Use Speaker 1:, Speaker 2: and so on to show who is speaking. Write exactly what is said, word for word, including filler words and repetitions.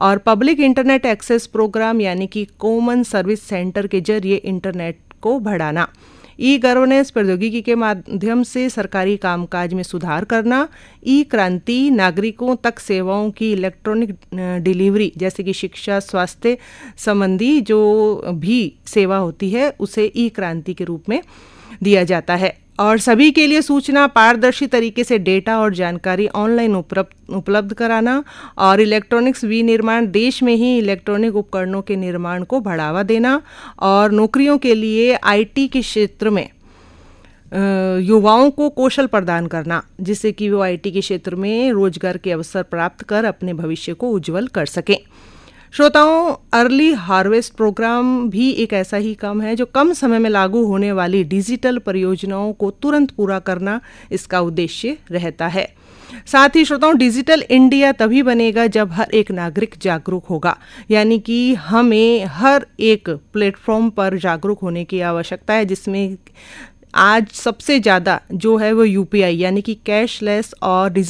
Speaker 1: और public internet access programme यानी कि कॉमन सर्विस सेंटर के जरिए इंटरनेट को बढ़ाना। ई गवर्नेंस प्रौद्योगिकी के माध्यम से सरकारी कामकाज में सुधार करना। ई क्रांति नागरिकों तक सेवाओं की इलेक्ट्रॉनिक डिलीवरी जैसे कि शिक्षा, स्वास्थ्य संबंधी जो भी सेवा होती है उसे ई क्रांति के रूप में दिया जाता है। और सभी के लिए सूचना पारदर्शी तरीके से डेटा और जानकारी ऑनलाइन उपलब्ध कराना और इलेक्ट्रॉनिक्स विनिर्माण, देश में ही इलेक्ट्रॉनिक उपकरणों के निर्माण को बढ़ावा देना और नौकरियों के लिए आईटी के क्षेत्र में युवाओं को कौशल प्रदान करना जिससे कि वो आईटी के क्षेत्र में रोजगार के अवसर प्राप्त कर अपने भविष्य को उज्जवल कर सकें। श्रोताओं, अर्ली हार्वेस्ट प्रोग्राम भी एक ऐसा ही काम है जो कम समय में लागू होने वाली डिजिटल परियोजनाओं को तुरंत पूरा करना इसका उद्देश्य रहता है। साथ ही श्रोताओं, डिजिटल इंडिया तभी बनेगा जब हर एक नागरिक जागरूक होगा, यानी कि हमें हर एक प्लेटफॉर्म पर जागरूक होने की आवश्यकता है, जिसमें आज सबसे ज़्यादा जो है वो यूपीआई यानी कि कैशलेस और